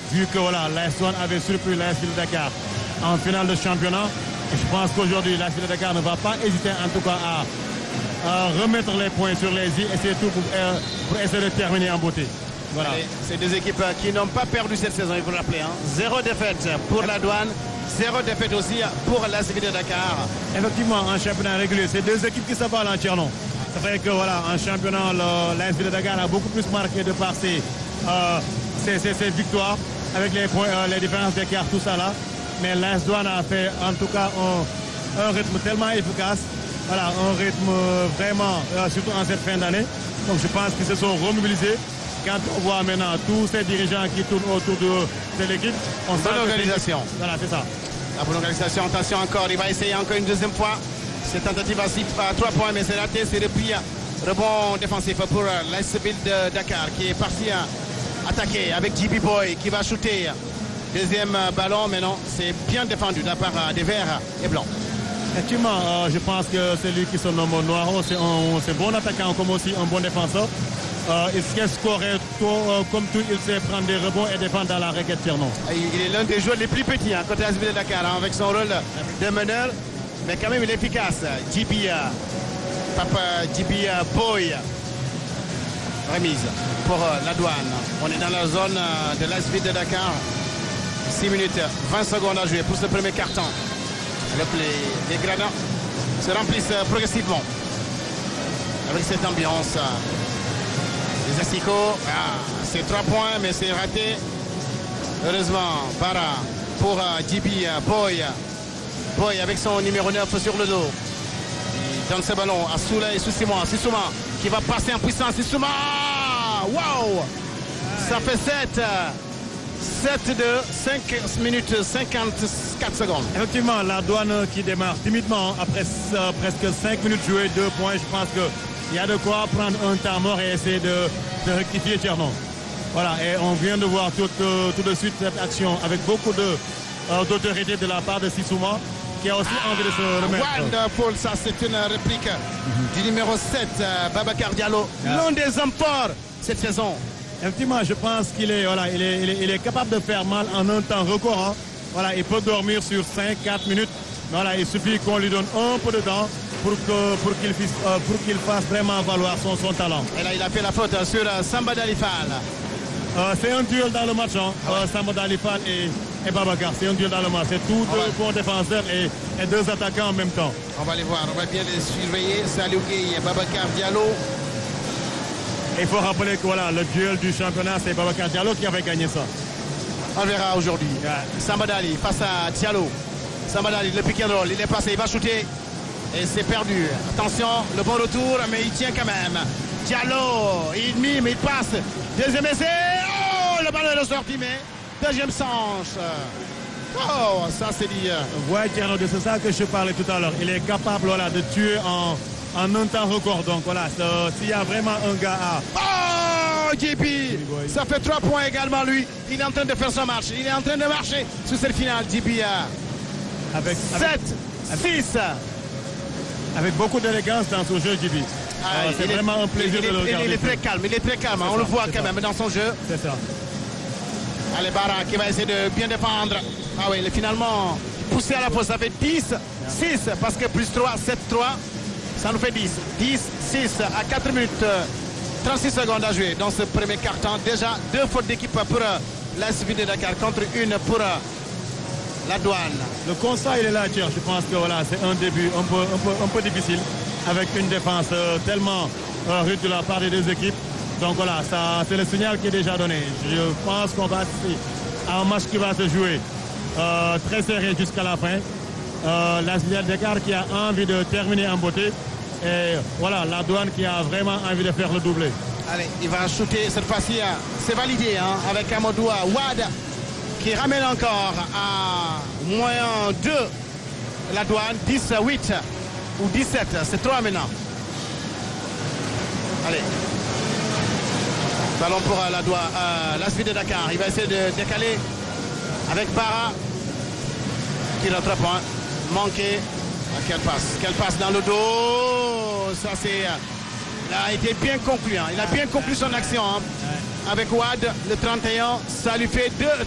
vu que voilà, l'AS Douanes avait surpris l'AS Ville de Dakar en finale de championnat. Et je pense qu'aujourd'hui, l'AS Ville de Dakar ne va pas hésiter en tout cas à remettre les points sur les i et c'est tout pour essayer de terminer en beauté. Voilà. C'est deux équipes qui n'ont pas perdu cette saison, il faut le rappeler. Hein. 0 défaite pour la Douane, 0 défaite aussi pour l'AS Ville de Dakar. Effectivement, en championnat régulier, c'est deux équipes qui se battent en Tchernon. C'est vrai que voilà, en championnat, l'AS Ville de Dakar a beaucoup plus marqué de par ses victoires avec les points, les différences d'écart, tout ça là. Mais l'AS Douane a fait en tout cas un rythme tellement efficace. Voilà, un rythme vraiment, surtout en cette fin d'année. Donc je pense qu'ils se sont remobilisés. Quand on voit maintenant tous ces dirigeants qui tournent autour de l'équipe, on sent bonne organisation. Voilà, c'est ça. La bonne organisation, attention encore, il va essayer encore une deuxième fois. Cette tentative à 3 points, mais c'est raté, c'est depuis rebond défensif pour l'AS Ville de Dakar qui est parti attaquer avec JB Boy qui va shooter. Deuxième ballon, mais non, c'est bien défendu de la part des Verts et Blancs. Effectivement, je pense que c'est lui qui se nomme Noiro, c'est un bon attaquant comme aussi un bon défenseur. Il sait scorer comme tout, il sait prendre des rebonds et défendre dans la raquette Tchernon. Il est l'un des joueurs les plus petits côté AS Ville de Dakar avec son rôle de meneur, mais quand même il est efficace. JB Boy. Remise pour la Douane. On est dans la zone de l'AS Ville de Dakar. 6 minutes, 20 secondes à jouer pour ce premier carton. Les gradins se remplissent progressivement avec cette ambiance. Les asticots, c'est 3 points, mais c'est raté. Heureusement, Bara pour JB Boy. Boy avec son numéro 9 sur le dos. Il donne ce ballon à Souley Soussouma. Sissouma qui va passer en puissance. Sissouma! Waouh! Ça fait 7 de 5 minutes 54 secondes. Effectivement, la Douane qui démarre timidement après presque 5 minutes jouées, 2 points. Je pense qu'il y a de quoi prendre un temps mort et essayer de rectifier Tchernon. Voilà, et on vient de voir tout de suite cette action avec beaucoup d'autorité de la part de Sissouma qui a aussi envie de se remettre. Wonderful, ça c'est une réplique du numéro 7, Babacar Diallo, l'un des hommes forts cette saison. Effectivement, je pense qu'il est, voilà, il est capable de faire mal en un temps record. Hein. Voilà, il peut dormir sur 5-4 minutes. Voilà, il suffit qu'on lui donne un peu de temps pour qu'il fasse vraiment valoir son talent. Et là, il a fait la faute sur Samba Dalifal. C'est un duel dans le match, hein. Samba Dalifal et Babacar. C'est un duel dans le match. C'est tous deux bons défenseurs et deux attaquants en même temps. On va les voir, on va bien les surveiller. Salou Gueye et Babacar Diallo. Il faut rappeler que voilà, le duel du championnat, c'est Babacar Diallo qui avait gagné ça. On verra aujourd'hui. Samba Dali face à Diallo. Samba Dali, le pick and roll, il est passé, il va shooter. Et c'est perdu. Attention, le bon retour, mais il tient quand même. Diallo, il mime, il passe. Deuxième essai. Oh, le ballon est ressorti, mais deuxième sens. Oh, ça c'est dit. Ouais, Tcherno, c'est ça que je parlais tout à l'heure. Il est capable voilà, de tuer en un temps record. Donc voilà, s'il y a vraiment un gars à... Oh, JP, ça fait 3 points également lui. Il est en train de faire son match. Il est en train de marcher sur cette finale, JP. Avec 7-6. Avec beaucoup d'élégance dans son jeu, JP. C'est vraiment un plaisir de le regarder. Il est très calme, on le voit quand même dans son jeu. C'est ça. Allez, Bara qui va essayer de bien défendre. Ah oui, il est finalement poussé à la pause. Ça fait 10-6 parce que plus 3, 7-3. Ça nous fait 10. 10-6 à 4 minutes 36 secondes à jouer dans ce premier quart-temps. Déjà 2 fautes d'équipe pour l'AS Ville de Dakar contre une pour la Douane. Le constat il est là, Thierry. Je pense que voilà, c'est un début un peu difficile avec une défense tellement rude de la part des deux équipes. Donc voilà, ça c'est le signal qui est déjà donné. Je pense qu'on va assister à un match qui va se jouer très serré jusqu'à la fin. L'AS Ville de Dakar qui a envie de terminer en beauté. Et voilà, la Douane qui a vraiment envie de faire le doublé. Allez, il va shooter cette fois-ci. C'est validé avec Amadou Wad qui ramène encore à moins 2 la Douane. 10-8 ou 17. C'est 3 maintenant. Allez. Ballon pour la Douane. L'AS Ville de Dakar. Il va essayer de décaler avec Bara. Qui rattrape manqué. Quelle passe dans le dos. Ça c'est. Il a été bien conclu. Il a bien conclu son action avec Wad. Le 31. Ça lui fait 2